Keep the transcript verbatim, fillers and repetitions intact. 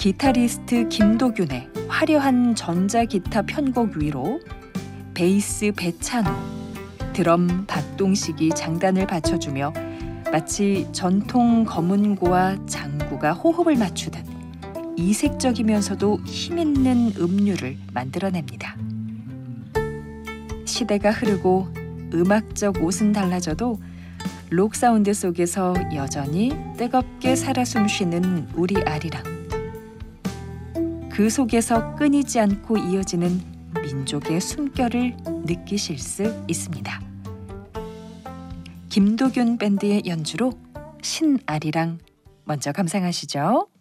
기타리스트 김도균의 화려한 전자기타 편곡 위로 베이스 배찬호, 드럼 박동식이 장단을 받쳐주며 마치 전통 검은고와 장구가 호흡을 맞추듯 이색적이면서도 힘있는 음률을 만들어냅니다. 시대가 흐르고 음악적 옷은 달라져도 록 사운드 속에서 여전히 뜨겁게 살아 숨쉬는 우리 아리랑. 그 속에서 끊이지 않고 이어지는 민족의 숨결을 느끼실 수 있습니다. 김도균 밴드의 연주로 신아리랑 먼저 감상하시죠.